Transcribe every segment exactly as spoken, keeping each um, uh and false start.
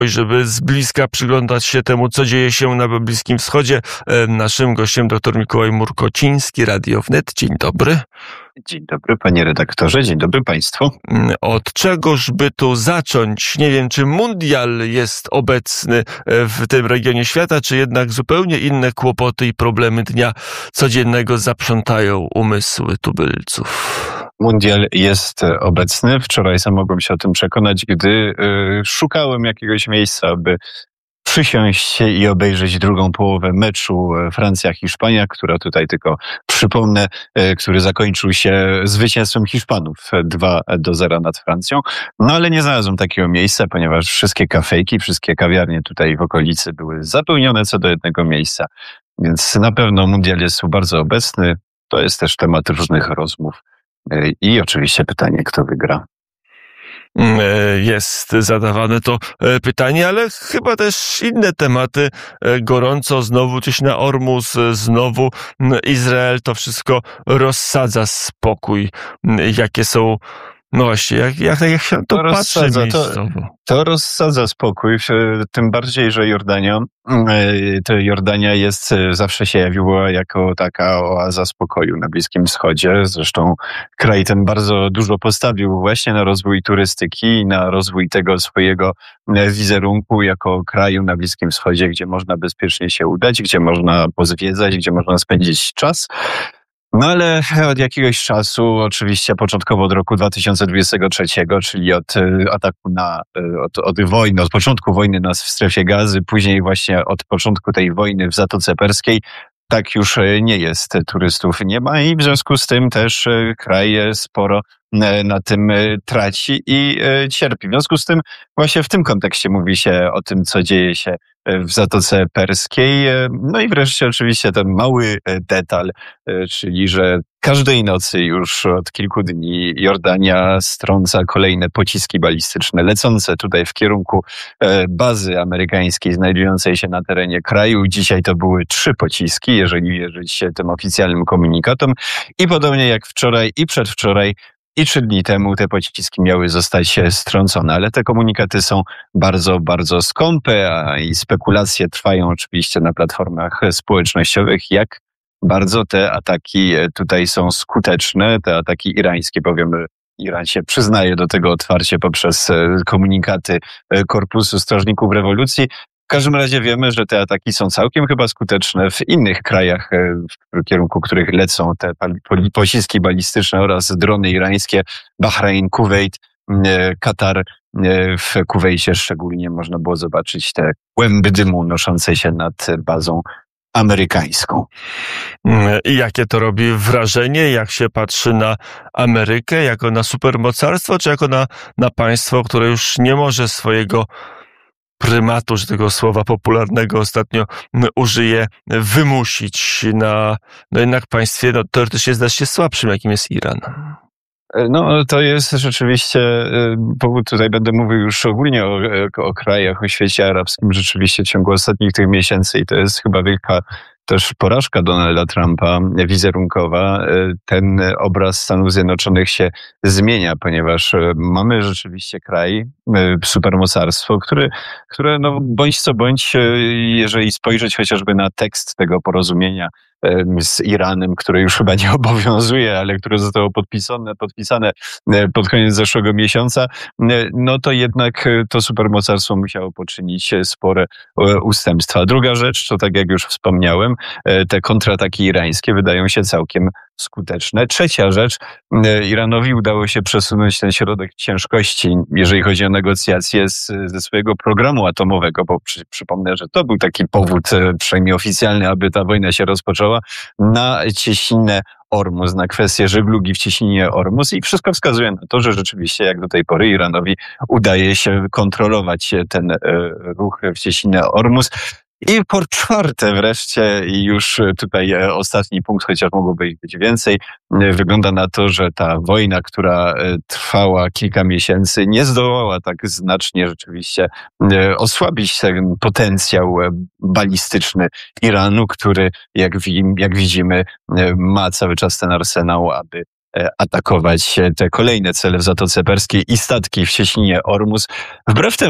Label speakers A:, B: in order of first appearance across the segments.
A: żeby z bliska przyglądać się temu, co dzieje się na Bliskim Wschodzie. Naszym gościem dr Mikołaj Murkociński, Radio Wnet. Dzień dobry.
B: Dzień dobry, panie redaktorze, dzień dobry państwu.
A: Od czegoż by tu zacząć? Nie wiem, czy mundial jest obecny w tym regionie świata, czy jednak zupełnie inne kłopoty i problemy dnia codziennego zaprzątają umysły tubylców.
B: Mundial jest obecny. Wczoraj sam mogłem się o tym przekonać, gdy y, szukałem jakiegoś miejsca, aby przysiąść i obejrzeć drugą połowę meczu Francja-Hiszpania, która tutaj tylko przypomnę, który zakończył się zwycięstwem Hiszpanów dwa do zera nad Francją. No ale nie znalazłem takiego miejsca, ponieważ wszystkie kafejki, wszystkie kawiarnie tutaj w okolicy były zapełnione co do jednego miejsca. Więc na pewno mundial jest tu bardzo obecny. To jest też temat różnych rozmów. I oczywiście pytanie, kto wygra.
A: Jest zadawane to pytanie, ale chyba też inne tematy. Gorąco znowu Cieśnina Ormus, znowu Izrael. To wszystko rozsadza spokój. Jakie są... No właśnie, jak, jak, jak się to, to patrzy
B: to, to rozsadza spokój, tym bardziej, że Jordania, to Jordania jest, zawsze się jawiła jako taka oaza spokoju na Bliskim Wschodzie. Zresztą kraj ten bardzo dużo postawił właśnie na rozwój turystyki, na rozwój tego swojego wizerunku jako kraju na Bliskim Wschodzie, gdzie można bezpiecznie się udać, gdzie można pozwiedzać, gdzie można spędzić czas. No ale od jakiegoś czasu, oczywiście początkowo od roku dwa tysiące dwudziestego trzeciego, czyli od ataku na, od, od wojny, od początku wojny na, w strefie Gazy, później właśnie od początku tej wojny w Zatoce Perskiej, tak już nie jest. Turystów nie ma i w związku z tym też kraj sporo na tym traci i cierpi. W związku z tym właśnie w tym kontekście mówi się o tym, co dzieje się w Zatoce Perskiej. No i wreszcie oczywiście ten mały detal, czyli że każdej nocy już od kilku dni Jordania strąca kolejne pociski balistyczne lecące tutaj w kierunku bazy amerykańskiej znajdującej się na terenie kraju. Dzisiaj to były trzy pociski, jeżeli wierzyć tym oficjalnym komunikatom. I podobnie jak wczoraj i przedwczoraj i trzy dni temu te pociski miały zostać strącone, ale te komunikaty są bardzo, bardzo skąpe, a i spekulacje trwają oczywiście na platformach społecznościowych, jak bardzo te ataki tutaj są skuteczne, te ataki irańskie, bowiem Iran się przyznaje do tego otwarcie poprzez komunikaty Korpusu Strażników Rewolucji. W każdym razie wiemy, że te ataki są całkiem chyba skuteczne w innych krajach, w kierunku których lecą te pociski balistyczne oraz drony irańskie. Bahrain, Kuwejt, Katar. W Kuwejcie szczególnie można było zobaczyć te kłęby dymu noszące się nad bazą amerykańską.
A: I jakie to robi wrażenie, jak się patrzy na Amerykę jako na supermocarstwo, czy jako na, na państwo, które już nie może swojego prymatu, że tego słowa popularnego ostatnio użyję, wymusić na no jednak państwie no, teoretycznie zdać się słabszym, jakim jest Iran.
B: No, to jest rzeczywiście powód, tutaj będę mówił już ogólnie o, o krajach, o świecie arabskim, rzeczywiście w ciągu ostatnich tych miesięcy i to jest chyba wielka też porażka Donalda Trumpa wizerunkowa. Ten obraz Stanów Zjednoczonych się zmienia, ponieważ mamy rzeczywiście kraj, supermocarstwo, które, które no bądź co bądź, jeżeli spojrzeć chociażby na tekst tego porozumienia z Iranem, które już chyba nie obowiązuje, ale które zostało podpisane, podpisane pod koniec zeszłego miesiąca, no to jednak to supermocarstwo musiało poczynić spore ustępstwa. Druga rzecz, to tak jak już wspomniałem, te kontrataki irańskie wydają się całkiem skuteczne. Trzecia rzecz, Iranowi udało się przesunąć ten środek ciężkości, jeżeli chodzi o negocjacje z, ze swojego programu atomowego, bo przy, przypomnę, że to był taki powód, przynajmniej oficjalny, aby ta wojna się rozpoczęła, na cieśninę Ormus, na kwestię żeglugi w cieśninie Ormus i wszystko wskazuje na to, że rzeczywiście jak do tej pory Iranowi udaje się kontrolować ten ruch w cieśninę Ormus. I po czwarte wreszcie, i już tutaj ostatni punkt, chociaż mogłoby być więcej, wygląda na to, że ta wojna, która trwała kilka miesięcy, nie zdołała tak znacznie rzeczywiście osłabić ten potencjał balistyczny Iranu, który, jak, jak widzimy, ma cały czas ten arsenał, aby atakować te kolejne cele w Zatoce Perskiej i statki w cieśninie Ormus. Wbrew temu,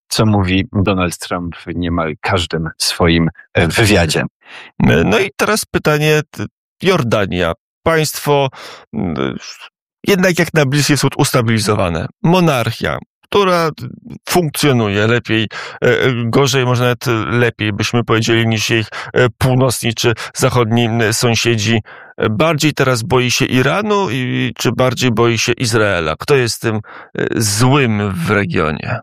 B: co mówi Donald Trump w niemal każdym swoim wywiadzie.
A: No i teraz pytanie, Jordania, państwo jednak jak na Bliski Wschód ustabilizowane, monarchia, która funkcjonuje lepiej, gorzej, może nawet lepiej, byśmy powiedzieli, niż jej północni czy zachodni sąsiedzi. Bardziej teraz boi się Iranu, czy bardziej boi się Izraela? Kto jest tym złym w regionie?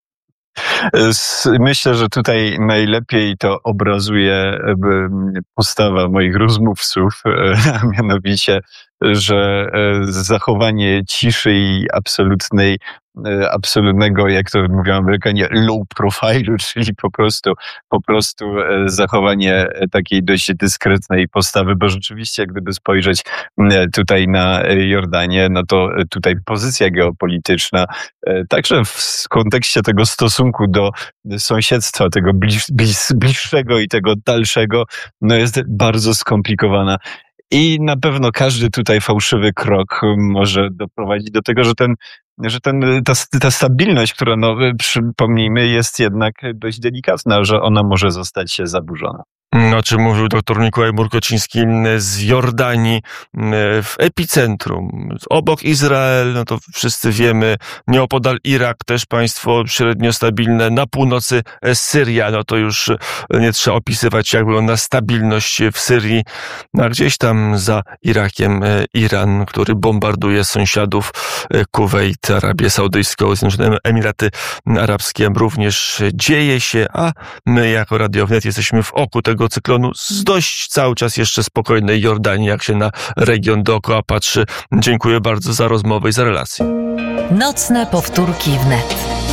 B: Myślę, że tutaj najlepiej to obrazuje postawa moich rozmówców, a mianowicie, że zachowanie ciszy i absolutnej, absolutnego, jak to mówią Amerykanie, low profilu, czyli po prostu, po prostu zachowanie takiej dość dyskretnej postawy, bo rzeczywiście, gdyby spojrzeć tutaj na Jordanię, no to tutaj pozycja geopolityczna, także w kontekście tego stosunku do sąsiedztwa, tego bliż, bliż, bliższego i tego dalszego, no jest bardzo skomplikowana. I na pewno każdy tutaj fałszywy krok może doprowadzić do tego, że ten, że ten, ta, ta stabilność, która, no, przypomnijmy, jest jednak dość delikatna, że ona może zostać zaburzona.
A: O czym mówił dr Mikołaj Murkociński z Jordanii, w epicentrum. Obok Izrael, no to wszyscy wiemy, nieopodal Irak, też państwo średnio stabilne. Na północy Syria, no to już nie trzeba opisywać, jak wygląda stabilność w Syrii. A gdzieś tam za Irakiem Iran, który bombarduje sąsiadów, Kuwejt, Arabię Saudyjską, Zjednoczone Emiraty Arabskie. Również dzieje się, a my jako Radio Wnet jesteśmy w oku tego cyklonu z dość cały czas jeszcze spokojnej Jordanii, jak się na region dookoła patrzy. Dziękuję bardzo za rozmowę i za relację.
C: Nocne powtórki wnet.